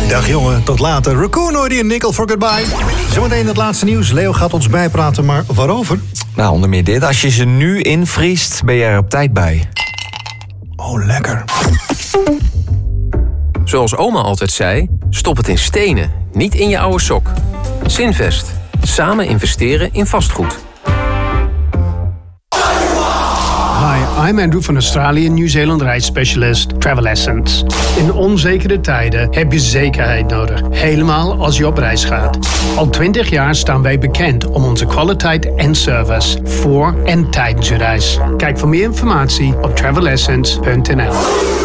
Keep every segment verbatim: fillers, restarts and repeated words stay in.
Dag jongen, tot later. Raccoon hoorde je Nickel for Goodbye. Zometeen het laatste nieuws. Leo gaat ons bijpraten, maar waarover? Nou, onder meer dit. Als je ze nu invriest, ben je er op tijd bij. Oh, lekker. Zoals oma altijd zei, stop het in stenen, niet in je oude sok. Zinvest. Samen investeren in vastgoed. Hi, I'm Andrew van Australië, Nieuw-Zeeland reisspecialist Travel Essence. In onzekere tijden heb je zekerheid nodig, helemaal als je op reis gaat. Al twintig jaar staan wij bekend om onze kwaliteit en service voor en tijdens je reis. Kijk voor meer informatie op travel essence punt n l.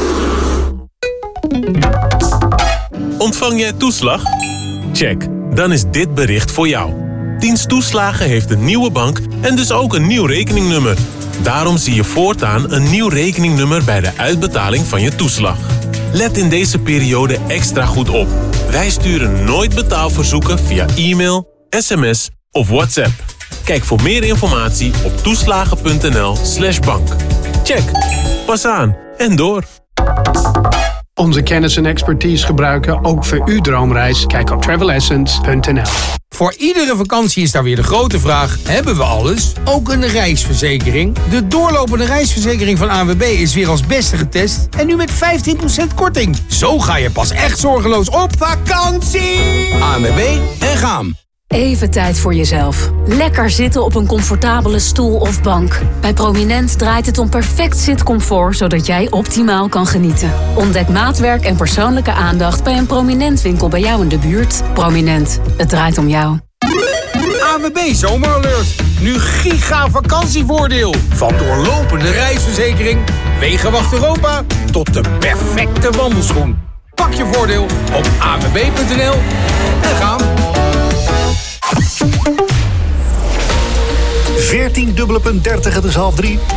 Ontvang jij toeslag? Check, dan is dit bericht voor jou. Dienst Toeslagen heeft een nieuwe bank en dus ook een nieuw rekeningnummer. Daarom zie je voortaan een nieuw rekeningnummer bij de uitbetaling van je toeslag. Let in deze periode extra goed op. Wij sturen nooit betaalverzoeken via e-mail, sms of WhatsApp. Kijk voor meer informatie op toeslagen punt n l slash bank. Check, pas aan en door. Onze kennis en expertise gebruiken ook voor uw droomreis. Kijk op travel essence punt n l. Voor iedere vakantie is daar weer de grote vraag: hebben we alles? Ook een reisverzekering? De doorlopende reisverzekering van A W B is weer als beste getest en nu met vijftien procent korting. Zo ga je pas echt zorgeloos op vakantie! A W B en Gaam. Even tijd voor jezelf. Lekker zitten op een comfortabele stoel of bank. Bij Prominent draait het om perfect zitcomfort, zodat jij optimaal kan genieten. Ontdek maatwerk en persoonlijke aandacht bij een Prominent winkel bij jou in de buurt. Prominent, het draait om jou. A W B Zomeralert. Nu giga vakantievoordeel. Van doorlopende reisverzekering, Wegenwacht Europa tot de perfecte wandelschoen. Pak je voordeel op a w b punt n l en gaan. veertien dubbele punt dertig, het is half drie.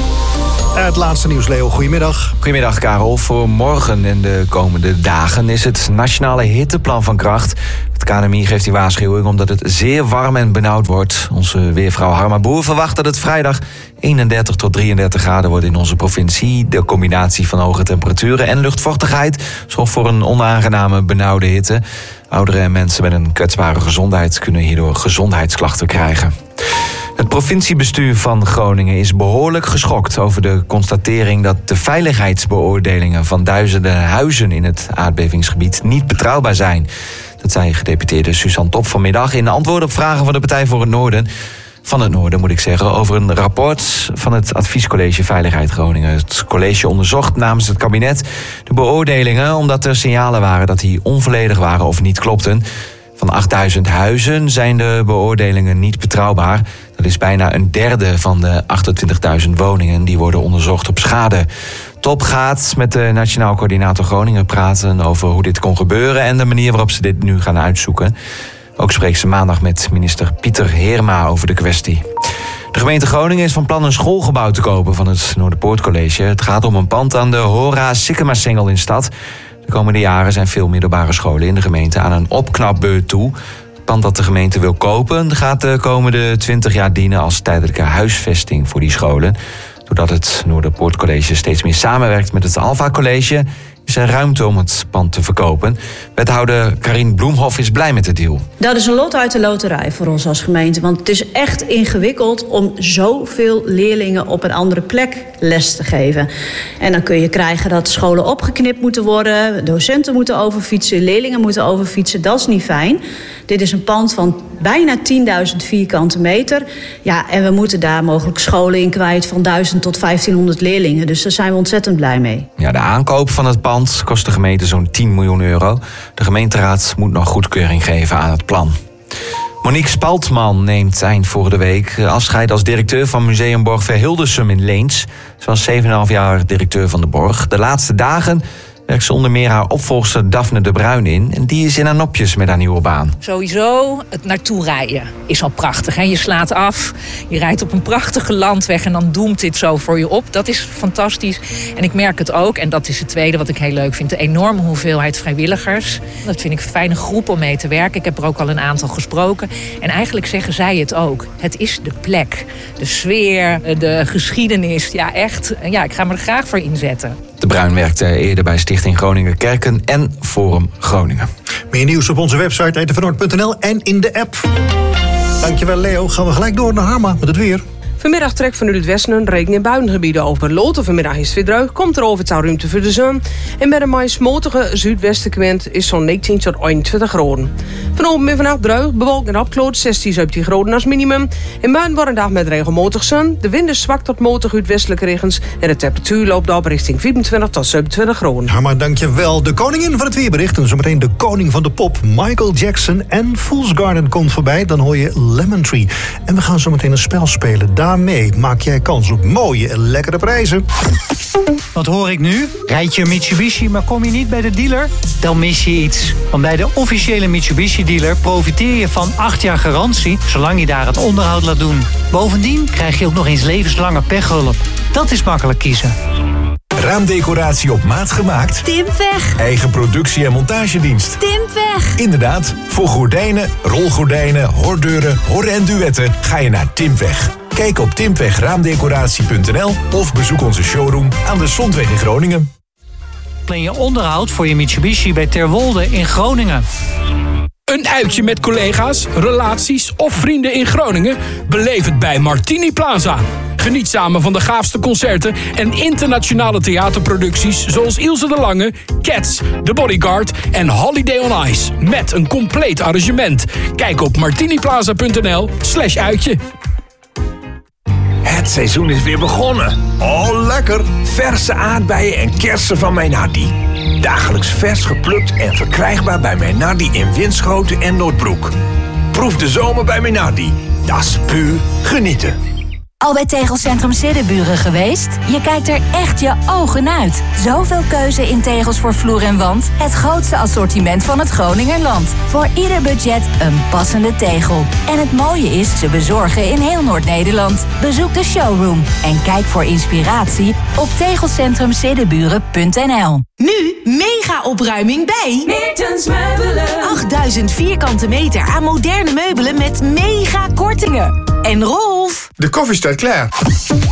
Het laatste nieuws, Leo. Goedemiddag. Goedemiddag, Karel. Voor morgen en de komende dagen is het nationale hitteplan van kracht. Het K N M I geeft die waarschuwing omdat het zeer warm en benauwd wordt. Onze weervrouw Harma Boer verwacht dat het vrijdag eenendertig tot drieëndertig graden wordt in onze provincie. De combinatie van hoge temperaturen en luchtvochtigheid zorgt voor een onaangename benauwde hitte. Ouderen en mensen met een kwetsbare gezondheid kunnen hierdoor gezondheidsklachten krijgen. Het provinciebestuur van Groningen is behoorlijk geschokt over de constatering dat de veiligheidsbeoordelingen van duizenden huizen in het aardbevingsgebied niet betrouwbaar zijn. Dat zei gedeputeerde Suzanne Top vanmiddag in antwoord op vragen van de Partij voor het Noorden. Van het Noorden moet ik zeggen, over een rapport van het Adviescollege Veiligheid Groningen. Het college onderzocht namens het kabinet de beoordelingen omdat er signalen waren dat die onvolledig waren of niet klopten. Van achtduizend huizen zijn de beoordelingen niet betrouwbaar. Dat is bijna een derde van de achtentwintigduizend woningen die worden onderzocht op schade. Top gaat met de Nationaal Coördinator Groningen praten over hoe dit kon gebeuren en de manier waarop ze dit nu gaan uitzoeken. Ook spreekt ze maandag met minister Pieter Heerma over de kwestie. De gemeente Groningen is van plan een schoolgebouw te kopen van het Noorderpoortcollege. Het gaat om een pand aan de Hora Sikkema-singel in stad. De komende jaren zijn veel middelbare scholen in de gemeente aan een opknapbeurt toe. Het pand dat de gemeente wil kopen gaat de komende twintig jaar dienen als tijdelijke huisvesting voor die scholen. Doordat het Noorderpoortcollege steeds meer samenwerkt met het Alpha College, is er ruimte om het pand te verkopen. Wethouder Karin Bloemhof is blij met de deal. Dat is een lot uit de loterij voor ons als gemeente. Want het is echt ingewikkeld om zoveel leerlingen op een andere plek les te geven. En dan kun je krijgen dat scholen opgeknipt moeten worden, docenten moeten overfietsen, leerlingen moeten overfietsen. Dat is niet fijn. Dit is een pand van bijna tienduizend vierkante meter. Ja, en we moeten daar mogelijk scholen in kwijt van duizend tot vijftienhonderd leerlingen. Dus daar zijn we ontzettend blij mee. Ja, de aankoop van het pand kost de gemeente zo'n tien miljoen euro. De gemeenteraad moet nog goedkeuring geven aan het plan. Monique Spaltman neemt eind vorige week afscheid als directeur van Museum Borg Verhildersum in Leens. Ze was zeven komma vijf jaar directeur van de borg. De laatste dagen werkt ze onder meer haar opvolgster Daphne de Bruin in. En die is in haar nopjes met haar nieuwe baan. Sowieso het naartoe rijden is al prachtig. Hè? Je slaat af, je rijdt op een prachtige landweg en dan doemt dit zo voor je op. Dat is fantastisch. En ik merk het ook, en dat is het tweede wat ik heel leuk vind, de enorme hoeveelheid vrijwilligers. Dat vind ik een fijne groep om mee te werken. Ik heb er ook al een aantal gesproken. En eigenlijk zeggen zij het ook. Het is de plek, de sfeer, de geschiedenis. Ja, echt. Ja, ik ga me er graag voor inzetten. De Bruin werkte eerder bij Stichting Groningen Kerken en Forum Groningen. Meer nieuws op onze website e t v noord punt n l en in de app. Dankjewel Leo. Gaan we gelijk door naar Harma met het weer. Vanmiddag trekt vanuit het westen een regen- en buiengebieden over. Loten vanmiddag is het weer droog, komt er over het ruimte voor de zon. En bij de meest motige zuidwestenwind is zo'n negentien tot eenentwintig graden. Vanavond en vannacht droog, bewolkt en opkloot, zestien tot zeventien graden als minimum. In buien wordt een dag met regelmatig zon. De wind is zwak tot matig uit westelijke regens. En de temperatuur loopt op richting vierentwintig tot zevenentwintig graden. Harma, dankjewel. De koningin van het weerbericht en zometeen de koning van de pop, Michael Jackson en Fool's Garden komt voorbij. Dan hoor je Lemon Tree. En we gaan zometeen een spel spelen. Daarmee maak jij kans op mooie en lekkere prijzen. Wat hoor ik nu? Rijd je een Mitsubishi, maar kom je niet bij de dealer? Dan mis je iets. Want bij de officiële Mitsubishi-dealer profiteer je van acht jaar garantie, zolang je daar het onderhoud laat doen. Bovendien krijg je ook nog eens levenslange pechhulp. Dat is makkelijk kiezen. Raamdecoratie op maat gemaakt? Timpweg. Eigen productie en montagedienst? Timpweg. Inderdaad, voor gordijnen, rolgordijnen, hordeuren, horren en duetten ga je naar Timpweg. Kijk op timpweg raamdecoratie punt n l of bezoek onze showroom aan de Zondweg in Groningen. Plan je onderhoud voor je Mitsubishi bij Terwolde in Groningen. Een uitje met collega's, relaties of vrienden in Groningen? Beleef het bij Martini Plaza. Geniet samen van de gaafste concerten en internationale theaterproducties zoals Ilse de Lange, Cats, The Bodyguard en Holiday on Ice. Met een compleet arrangement. Kijk op martiniplaza punt n l slash uitje. Het seizoen is weer begonnen. Oh, lekker! Verse aardbeien en kersen van Meinardi. Dagelijks vers geplukt en verkrijgbaar bij Meinardi in Winschoten en Noordbroek. Proef de zomer bij Meinardi. Dat is puur genieten. Al bij Tegelcentrum Siddeburen geweest? Je kijkt er echt je ogen uit. Zoveel keuze in tegels voor vloer en wand. Het grootste assortiment van het Groningerland. Voor ieder budget een passende tegel. En het mooie is, ze bezorgen in heel Noord-Nederland. Bezoek de showroom en kijk voor inspiratie op tegelcentrum siddeburen punt n l. Nu mega opruiming bij Meertens Meubelen. achtduizend vierkante meter aan moderne meubelen met mega kortingen. En Rolf, de koffie staat klaar.